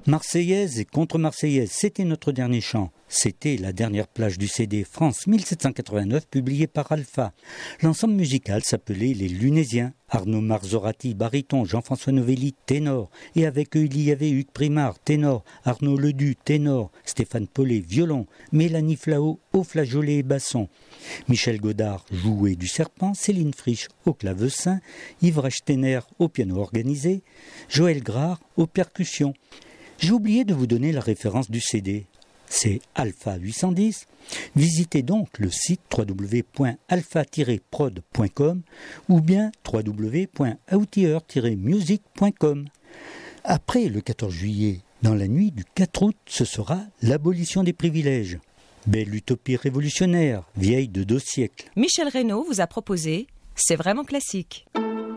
Marseillaise et contre-marseillaise, c'était notre dernier chant. C'était la dernière plage du CD France 1789 publié par Alpha. L'ensemble musical s'appelait les Lunésiens. Arnaud Marzorati, baryton, Jean-François Novelli, ténor. Et avec eux, il y avait Hugues Primard, ténor, Arnaud Ledu, ténor, Stéphane Paulet, violon, Mélanie Flao, au flageolet et basson. Michel Godard jouait du serpent, Céline Frisch au clavecin, Yves Rechtener au piano organisé, Joël Grard aux percussions. J'ai oublié de vous donner la référence du CD. C'est Alpha 810. Visitez donc le site www.alpha-prod.com ou bien www.outilleur-music.com. Après le 14 juillet, dans la nuit du 4 août, ce sera l'abolition des privilèges. Belle utopie révolutionnaire, vieille de 2 siècles. Michel Reynaud vous a proposé C'est vraiment classique.